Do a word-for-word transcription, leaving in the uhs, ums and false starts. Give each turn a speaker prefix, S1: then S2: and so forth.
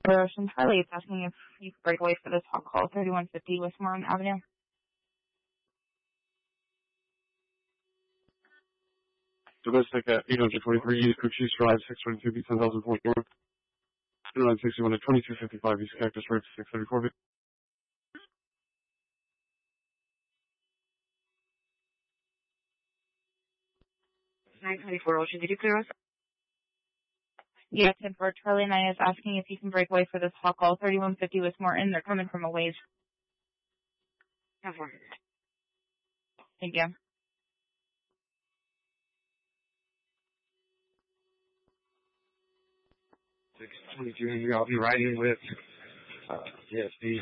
S1: For Ocean Charlie, it's asking if you could break away for this hot call, thirty-one fifty Westmoreland Avenue.
S2: Domestic at eight hundred twenty-three East Cochise Drive, six twenty-two B, ten thousand Point North. nine sixty-one at twenty-two fifty-five East Cactus Road, six thirty-four B.
S3: nine twenty-four Ocean, did you clear us?
S1: Yes, and for Charlie and I is asking if you can break away for this hot call, thirty-one fifty Westmoreland. They're coming from a ways.
S3: ten four.
S1: Thank you.
S4: six twenty-two, I'll be riding with uh, C S D.